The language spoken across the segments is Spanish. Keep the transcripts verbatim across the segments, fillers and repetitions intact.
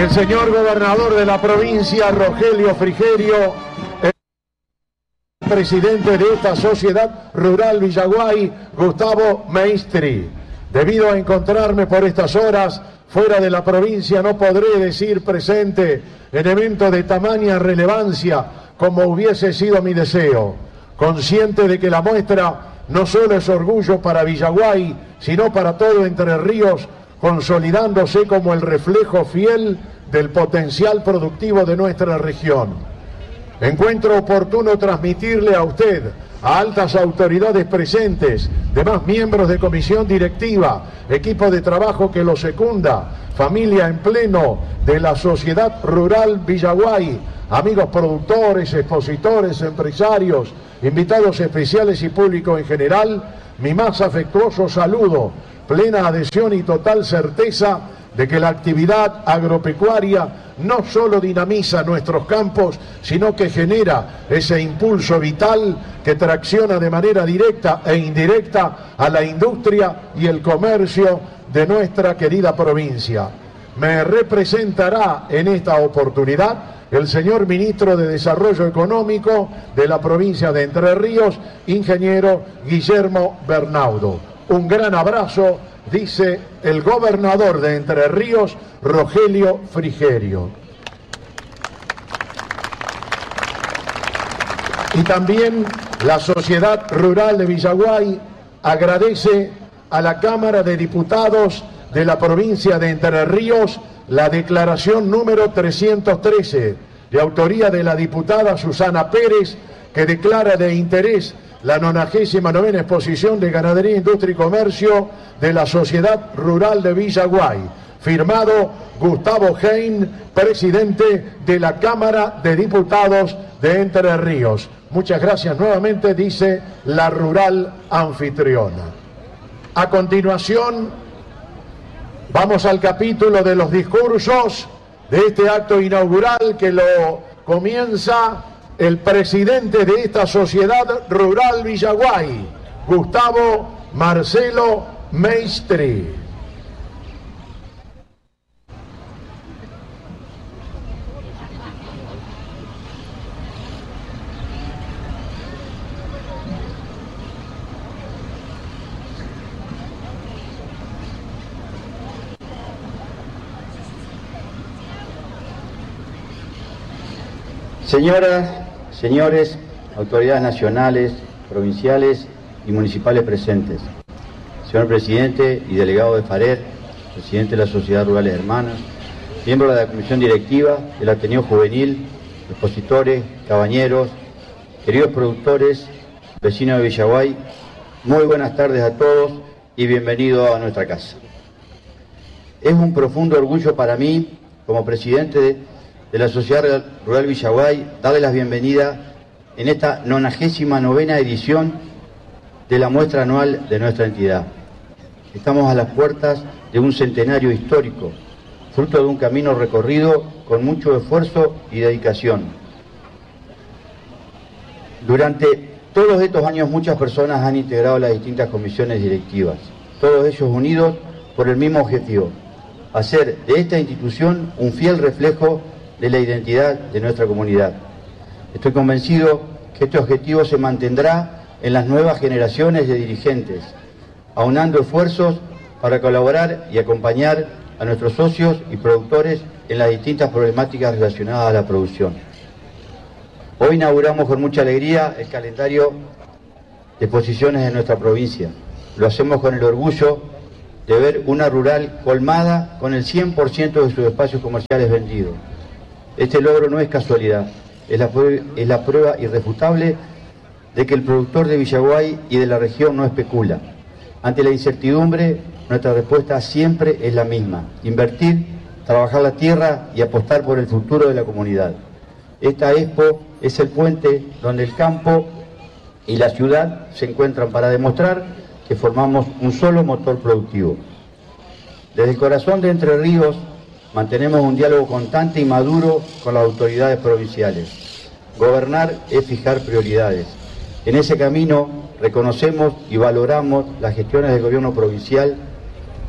el señor gobernador de la provincia, Rogelio Frigerio, el presidente de esta sociedad rural Villaguay, Gustavo Maestri. Debido a encontrarme por estas horas fuera de la provincia, no podré decir presente en evento de tamaña relevancia como hubiese sido mi deseo, consciente de que la muestra no solo es orgullo para Villaguay, sino para todo Entre Ríos, consolidándose como el reflejo fiel del potencial productivo de nuestra región. Encuentro oportuno transmitirle a usted, a altas autoridades presentes, demás miembros de comisión directiva, equipo de trabajo que lo secunda, familia en pleno de la sociedad rural Villaguay, amigos productores, expositores, empresarios, invitados especiales y público en general, mi más afectuoso saludo, plena adhesión y total certeza de que la actividad agropecuaria no solo dinamiza nuestros campos, sino que genera ese impulso vital que tracciona de manera directa e indirecta a la industria y el comercio de nuestra querida provincia. Me representará en esta oportunidad el señor Ministro de Desarrollo Económico de la provincia de Entre Ríos, ingeniero Guillermo Bernaudo. Un gran abrazo, dice el gobernador de Entre Ríos, Rogelio Frigerio. Y también la Sociedad Rural de Villaguay agradece a la Cámara de Diputados de la provincia de Entre Ríos la declaración número trescientos trece, de autoría de la diputada Susana Pérez, que declara de interés la nonagésima novena exposición de Ganadería, Industria y Comercio de la Sociedad Rural de Villaguay. Firmado Gustavo Hein, presidente de la Cámara de Diputados de Entre Ríos. Muchas gracias nuevamente, dice la rural anfitriona. A continuación, vamos al capítulo de los discursos de este acto inaugural que lo comienza el presidente de esta sociedad rural Villaguay, Gustavo Marcelo Maestri. Señoras, señores, autoridades nacionales, provinciales y municipales presentes, señor presidente y delegado de FARER, presidente de la Sociedad Rurales Hermanas, miembros de la Comisión Directiva del Ateneo Juvenil, expositores, cabañeros, queridos productores, vecinos de Villaguay, muy buenas tardes a todos y bienvenidos a nuestra casa. Es un profundo orgullo para mí, como presidente de de la Sociedad Rural Villaguay, darle las bienvenidas en esta nonagésima novena edición de la muestra anual de nuestra entidad. Estamos a las puertas de un centenario histórico, fruto de un camino recorrido con mucho esfuerzo y dedicación. Durante todos estos años muchas personas han integrado las distintas comisiones directivas, todos ellos unidos por el mismo objetivo, hacer de esta institución un fiel reflejo de la identidad de nuestra comunidad. Estoy convencido que este objetivo se mantendrá en las nuevas generaciones de dirigentes, aunando esfuerzos para colaborar y acompañar a nuestros socios y productores en las distintas problemáticas relacionadas a la producción. Hoy inauguramos con mucha alegría el calendario de exposiciones de nuestra provincia. Lo hacemos con el orgullo de ver una rural colmada con el cien por ciento de sus espacios comerciales vendidos. Este logro no es casualidad, es la, es la prueba irrefutable de que el productor de Villaguay y de la región no especula. Ante la incertidumbre, nuestra respuesta siempre es la misma: invertir, trabajar la tierra y apostar por el futuro de la comunidad. Esta expo es el puente donde el campo y la ciudad se encuentran para demostrar que formamos un solo motor productivo. Desde el corazón de Entre Ríos, mantenemos un diálogo constante y maduro con las autoridades provinciales. Gobernar es fijar prioridades. En ese camino reconocemos y valoramos las gestiones del gobierno provincial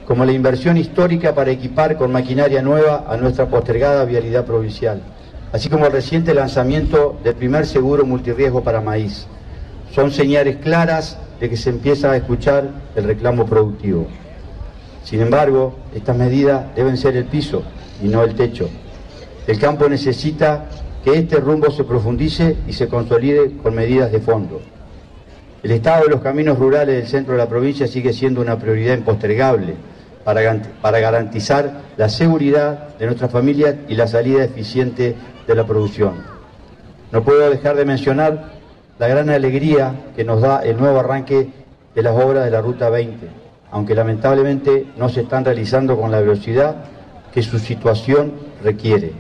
como la inversión histórica para equipar con maquinaria nueva a nuestra postergada vialidad provincial, así como el reciente lanzamiento del primer seguro multirriesgo para maíz. Son señales claras de que se empieza a escuchar el reclamo productivo. Sin embargo, estas medidas deben ser el piso y no el techo. El campo necesita que este rumbo se profundice y se consolide con medidas de fondo. El estado de los caminos rurales del centro de la provincia sigue siendo una prioridad impostergable para, para garantizar la seguridad de nuestras familias y la salida eficiente de la producción. No puedo dejar de mencionar la gran alegría que nos da el nuevo arranque de las obras de la Ruta veinte, aunque lamentablemente no se están realizando con la velocidad que su situación requiere.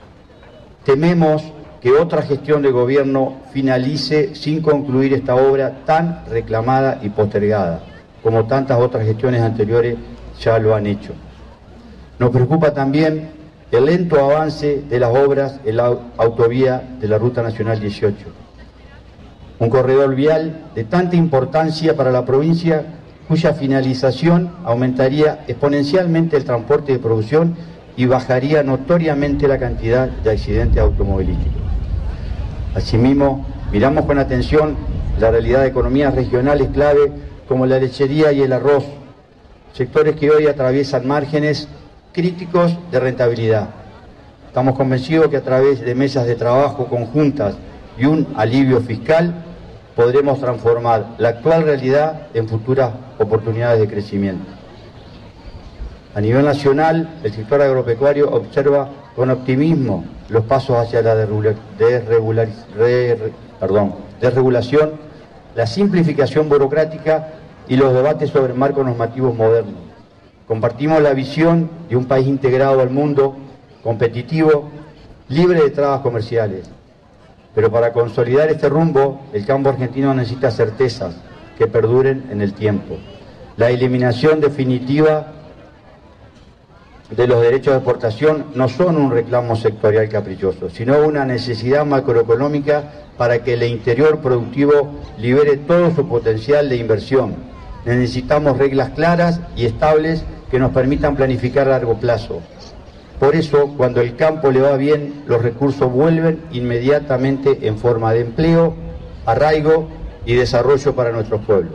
Tememos que otra gestión de gobierno finalice sin concluir esta obra tan reclamada y postergada, como tantas otras gestiones anteriores ya lo han hecho. Nos preocupa también el lento avance de las obras en la autovía de la Ruta Nacional dieciocho, un corredor vial de tanta importancia para la provincia, cuya finalización aumentaría exponencialmente el transporte de producción y bajaría notoriamente la cantidad de accidentes automovilísticos. Asimismo, miramos con atención la realidad de economías regionales clave como la lechería y el arroz, sectores que hoy atraviesan márgenes críticos de rentabilidad. Estamos convencidos que a través de mesas de trabajo conjuntas y un alivio fiscal podremos transformar la actual realidad en futuras oportunidades de crecimiento. A nivel nacional, el sector agropecuario observa con optimismo los pasos hacia la desregulariz- re- perdón, desregulación, la simplificación burocrática y los debates sobre marcos normativos modernos. Compartimos la visión de un país integrado al mundo, competitivo, libre de trabas comerciales. Pero para consolidar este rumbo, el campo argentino necesita certezas que perduren en el tiempo. La eliminación definitiva de los derechos de exportación no son un reclamo sectorial caprichoso, sino una necesidad macroeconómica para que el interior productivo libere todo su potencial de inversión. Necesitamos reglas claras y estables que nos permitan planificar a largo plazo. Por eso, cuando el campo le va bien, los recursos vuelven inmediatamente en forma de empleo, arraigo y desarrollo para nuestros pueblos.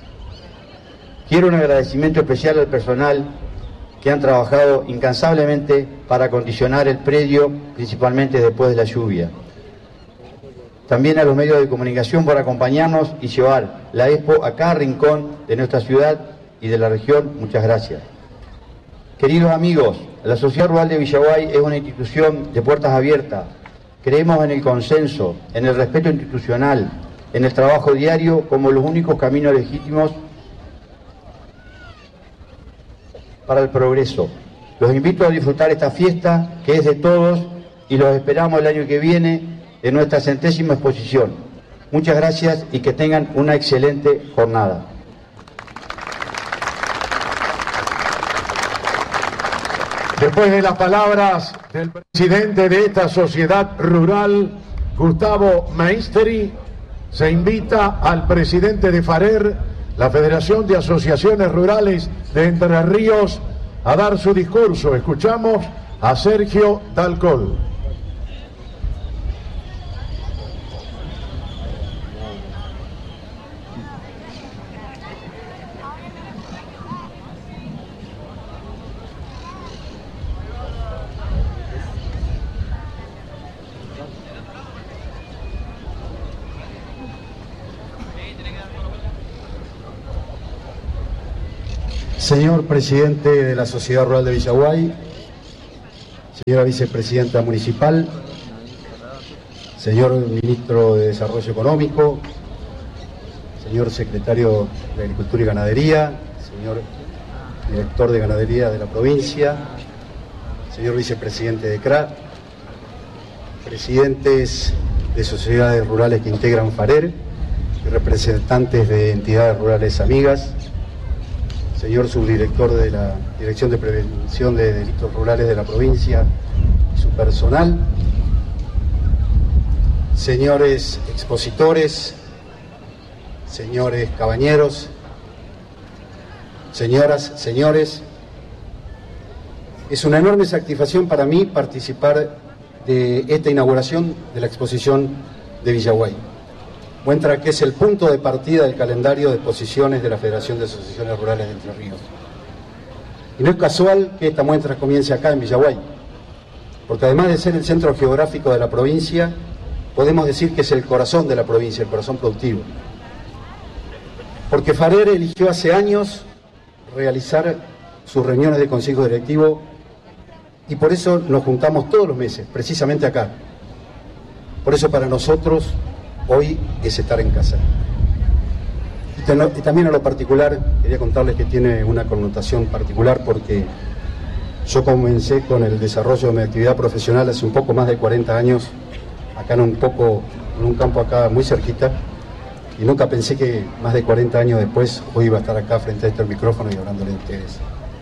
Quiero un agradecimiento especial al personal que han trabajado incansablemente para acondicionar el predio, principalmente después de la lluvia. También a los medios de comunicación por acompañarnos y llevar la Expo a cada rincón de nuestra ciudad y de la región. Muchas gracias. Queridos amigos, la Sociedad Rural de Villaguay es una institución de puertas abiertas. Creemos en el consenso, en el respeto institucional, en el trabajo diario como los únicos caminos legítimos para el progreso. Los invito a disfrutar esta fiesta que es de todos y los esperamos el año que viene en nuestra centésima exposición. Muchas gracias y que tengan una excelente jornada. Después de las palabras del presidente de esta sociedad rural, Gustavo Maestri, se invita al presidente de FARER, la Federación de Asociaciones Rurales de Entre Ríos, a dar su discurso. Escuchamos a Sergio Dalcol. Señor presidente de la Sociedad Rural de Villaguay, señora vicepresidenta municipal, señor ministro de Desarrollo Económico, señor secretario de Agricultura y Ganadería, señor director de Ganadería de la provincia, señor vicepresidente de C R A, presidentes de sociedades rurales que integran FARER y representantes de entidades rurales amigas, señor subdirector de la Dirección de Prevención de Delitos Rurales de la provincia y su personal, señores expositores, señores cabañeros, señoras, señores, Es una enorme satisfacción para mí participar de esta inauguración de la exposición de Villaguay. Muestra que es el punto de partida del calendario de exposiciones de la Federación de Asociaciones Rurales de Entre Ríos. Y no es casual que esta muestra comience acá en Villaguay, porque además de ser el centro geográfico de la provincia, podemos decir que es el corazón de la provincia, el corazón productivo. Porque Farer eligió hace años realizar sus reuniones de consejo directivo y por eso nos juntamos todos los meses, precisamente acá. Por eso para nosotros hoy es estar en casa. Y también a lo particular, quería contarles que tiene una connotación particular porque yo comencé con el desarrollo de mi actividad profesional hace un poco más de cuarenta años, acá en un poco, en un campo acá muy cerquita, y nunca pensé que más de cuarenta años después hoy iba a estar acá frente a este micrófono y hablándole a ustedes.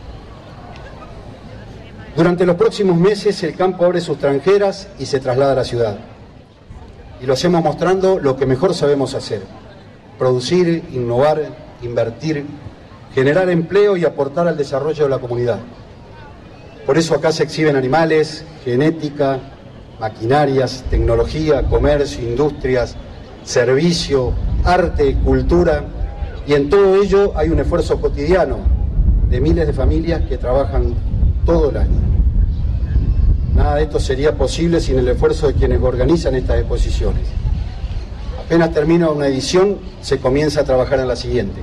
Durante los próximos meses el campo abre sus tranjeras y se traslada a la ciudad. Y lo hacemos mostrando lo que mejor sabemos hacer: producir, innovar, invertir, generar empleo y aportar al desarrollo de la comunidad. Por eso acá se exhiben animales, genética, maquinarias, tecnología, comercio, industrias, servicio, arte, cultura, y en todo ello hay un esfuerzo cotidiano de miles de familias que trabajan todo el año. Nada de esto sería posible sin el esfuerzo de quienes organizan estas exposiciones. Apenas termina una edición, se comienza a trabajar en la siguiente.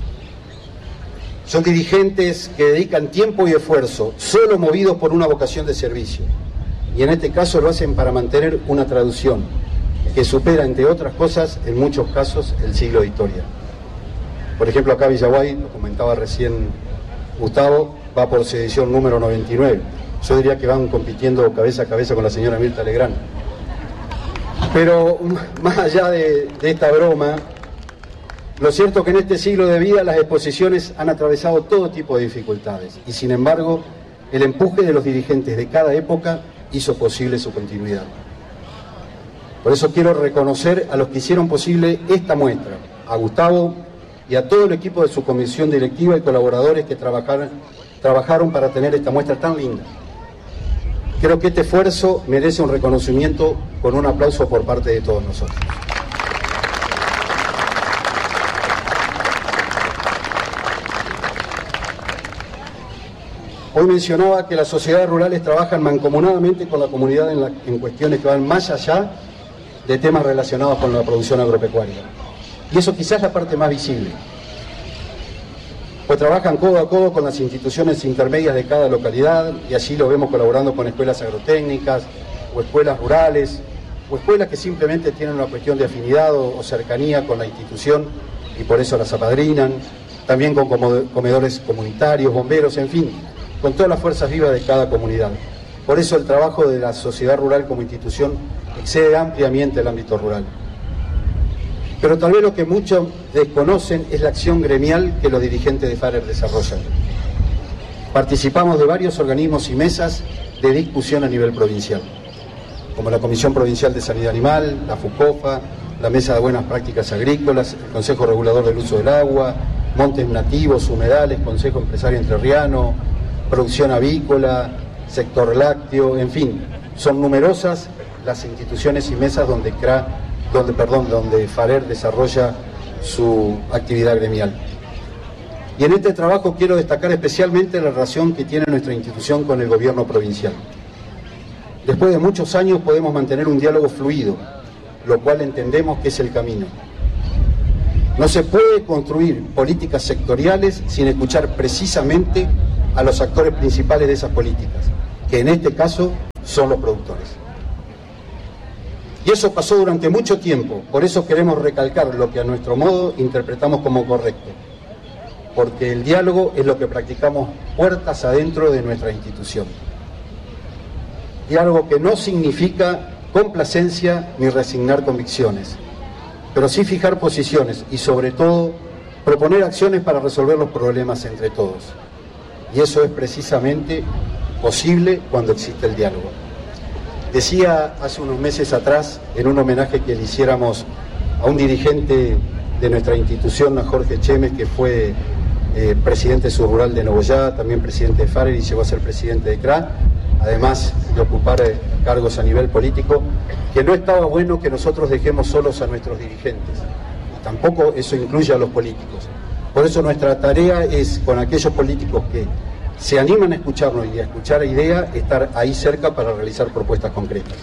Son dirigentes que dedican tiempo y esfuerzo, solo movidos por una vocación de servicio. Y en este caso lo hacen para mantener una traducción que supera, entre otras cosas, en muchos casos, el siglo de historia. Por ejemplo, acá Villaguay, lo comentaba recién Gustavo, va por su edición número noventa y nueve. Yo diría que van compitiendo cabeza a cabeza con la señora Mirta Legrand. Pero más allá de, de esta broma, lo cierto es que en este siglo de vida las exposiciones han atravesado todo tipo de dificultades y sin embargo el empuje de los dirigentes de cada época hizo posible su continuidad. Por eso quiero reconocer a los que hicieron posible esta muestra, a Gustavo y a todo el equipo de su comisión directiva y colaboradores que trabajaron, trabajaron para tener esta muestra tan linda. Creo que este esfuerzo merece un reconocimiento con un aplauso por parte de todos nosotros. Hoy mencionaba que las sociedades rurales trabajan mancomunadamente con la comunidad en, la, en cuestiones que van más allá de temas relacionados con la producción agropecuaria. Y eso quizás es la parte más visible. Pues trabajan codo a codo con las instituciones intermedias de cada localidad y así lo vemos colaborando con escuelas agrotécnicas o escuelas rurales o escuelas que simplemente tienen una cuestión de afinidad o, o cercanía con la institución y por eso las apadrinan, también con comedores comunitarios, bomberos, en fin, con todas las fuerzas vivas de cada comunidad. Por eso el trabajo de la sociedad rural como institución excede ampliamente el ámbito rural. Pero tal vez lo que muchos desconocen es la acción gremial que los dirigentes de Farer desarrollan. Participamos de varios organismos y mesas de discusión a nivel provincial, como la Comisión Provincial de Sanidad Animal, la FUCOFA, la Mesa de Buenas Prácticas Agrícolas, el Consejo Regulador del Uso del Agua, Montes Nativos, Humedales, Consejo Empresario Entrerriano, Producción Avícola, Sector Lácteo, en fin, son numerosas las instituciones y mesas donde C R A donde, perdón, donde Farer desarrolla su actividad gremial. Y en este trabajo quiero destacar especialmente la relación que tiene nuestra institución con el gobierno provincial. Después de muchos años podemos mantener un diálogo fluido, lo cual entendemos que es el camino. No se puede construir políticas sectoriales sin escuchar precisamente a los actores principales de esas políticas, que en este caso son los productores. Y eso pasó durante mucho tiempo, por eso queremos recalcar lo que a nuestro modo interpretamos como correcto, porque el diálogo es lo que practicamos puertas adentro de nuestra institución. Diálogo que no significa complacencia ni resignar convicciones, pero sí fijar posiciones y sobre todo proponer acciones para resolver los problemas entre todos. Y eso es precisamente posible cuando existe el diálogo. Decía hace unos meses atrás, en un homenaje que le hiciéramos a un dirigente de nuestra institución, a Jorge Chemes, que fue eh, presidente subrural de Nogoyá, también presidente de Farer y llegó a ser presidente de C R A, además de ocupar eh, cargos a nivel político, que no estaba bueno que nosotros dejemos solos a nuestros dirigentes. Y tampoco eso incluye a los políticos. Por eso nuestra tarea es, con aquellos políticos que se animan a escucharnos y a escuchar ideas, estar ahí cerca para realizar propuestas concretas.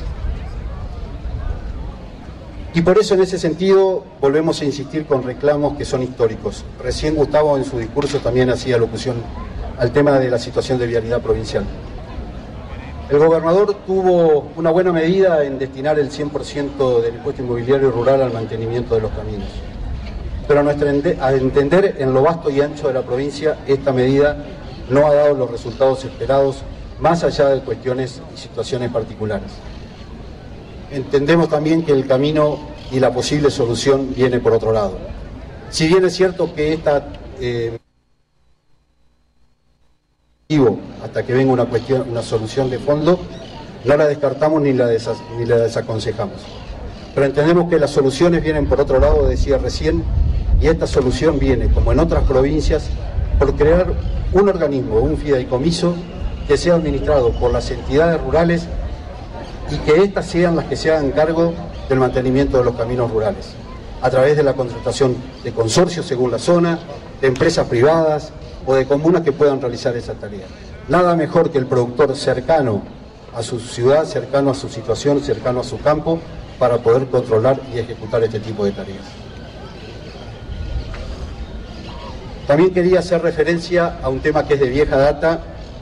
Y por eso en ese sentido volvemos a insistir con reclamos que son históricos. Recién Gustavo en su discurso también hacía alusión al tema de la situación de vialidad provincial. El gobernador tuvo una buena medida en destinar el cien por ciento del impuesto inmobiliario rural al mantenimiento de los caminos. Pero a nuestro a entender, en lo vasto y ancho de la provincia, esta medida no ha dado los resultados esperados, más allá de cuestiones y situaciones particulares. Entendemos también que el camino y la posible solución viene por otro lado. Si bien es cierto que esta eh, hasta que venga una cuestión, una solución de fondo, no la descartamos ni la, desas, ni la desaconsejamos. Pero entendemos que las soluciones vienen por otro lado, decía recién, y esta solución viene, como en otras provincias, por crear un organismo, un fideicomiso que sea administrado por las entidades rurales y que éstas sean las que se hagan cargo del mantenimiento de los caminos rurales, a través de la contratación de consorcios según la zona, de empresas privadas o de comunas que puedan realizar esa tarea. Nada mejor que el productor cercano a su ciudad, cercano a su situación, cercano a su campo, para poder controlar y ejecutar este tipo de tareas. También quería hacer referencia a un tema que es de vieja data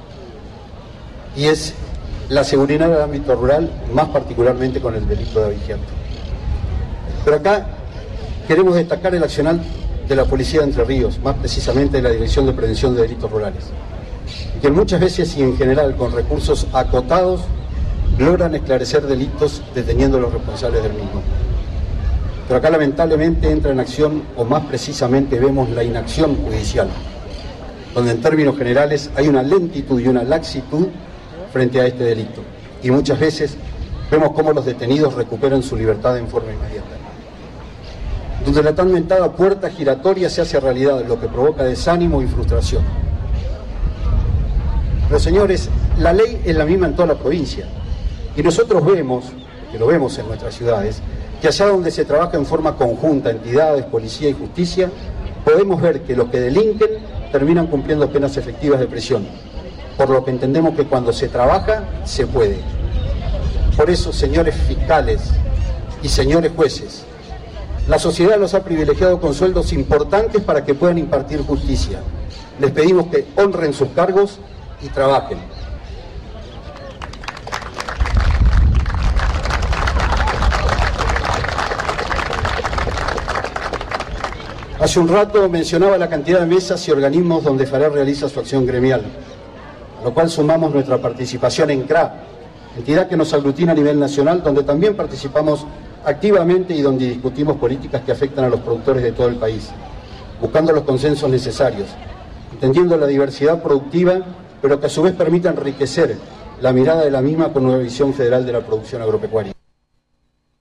y es la seguridad en el ámbito rural, más particularmente con el delito de avigiante. Pero acá queremos destacar el accionar de la Policía de Entre Ríos, más precisamente de la Dirección de Prevención de Delitos Rurales, que muchas veces y en general con recursos acotados logran esclarecer delitos deteniendo a los responsables del mismo. Pero acá lamentablemente entra en acción, o más precisamente vemos la inacción judicial, donde en términos generales hay una lentitud y una laxitud frente a este delito. Y muchas veces vemos cómo los detenidos recuperan su libertad en forma inmediata. Donde la tan mentada puerta giratoria se hace realidad, lo que provoca desánimo y frustración. Pero señores, la ley es la misma en toda la provincia. Y nosotros vemos, que lo vemos en nuestras ciudades, que allá donde se trabaja en forma conjunta, entidades, policía y justicia, podemos ver que los que delinquen terminan cumpliendo penas efectivas de prisión. Por lo que entendemos que cuando se trabaja, se puede. Por eso, señores fiscales y señores jueces, la sociedad los ha privilegiado con sueldos importantes para que puedan impartir justicia. Les pedimos que honren sus cargos y trabajen. Hace un rato mencionaba la cantidad de mesas y organismos donde Farer realiza su acción gremial, a lo cual sumamos nuestra participación en C R A, entidad que nos aglutina a nivel nacional, donde también participamos activamente y donde discutimos políticas que afectan a los productores de todo el país, buscando los consensos necesarios, entendiendo la diversidad productiva, pero que a su vez permita enriquecer la mirada de la misma con una visión federal de la producción agropecuaria.